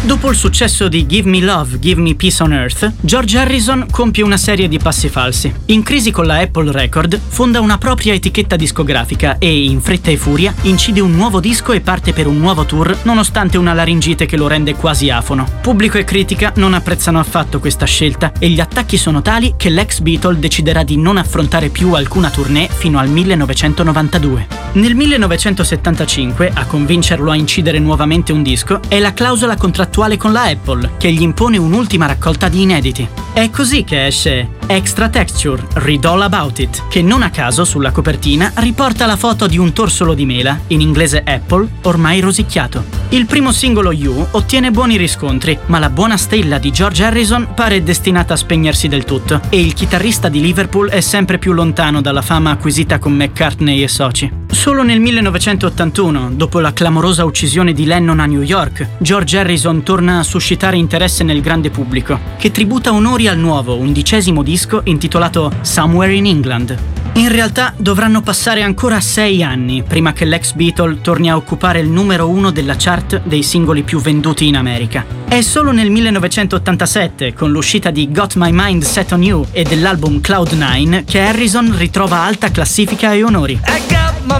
Dopo il successo di Give Me Love, Give Me Peace on Earth, George Harrison compie una serie di passi falsi. In crisi con la Apple Record, fonda una propria etichetta discografica e, in fretta e furia, incide un nuovo disco e parte per un nuovo tour, nonostante una laringite che lo rende quasi afono. Pubblico e critica non apprezzano affatto questa scelta e gli attacchi sono tali che l'ex Beatle deciderà di non affrontare più alcuna tournée fino al 1992. Nel 1975, a convincerlo a incidere nuovamente un disco, è la clausola contrattuale con la Apple, che gli impone un'ultima raccolta di inediti. È così che esce Extra Texture, Read All About It, che non a caso sulla copertina riporta la foto di un torsolo di mela, in inglese Apple, ormai rosicchiato. Il primo singolo You ottiene buoni riscontri, ma la buona stella di George Harrison pare destinata a spegnersi del tutto, e il chitarrista di Liverpool è sempre più lontano dalla fama acquisita con McCartney e soci. Solo nel 1981, dopo la clamorosa uccisione di Lennon a New York, George Harrison torna a suscitare interesse nel grande pubblico, che tributa onori al nuovo 11° disco intitolato Somewhere in England. In realtà dovranno passare ancora 6 anni prima che l'ex Beatle torni a occupare il numero 1 della chart dei singoli più venduti in America. È solo nel 1987, con l'uscita di Got My Mind Set on You e dell'album Cloud9, che Harrison ritrova alta classifica e onori.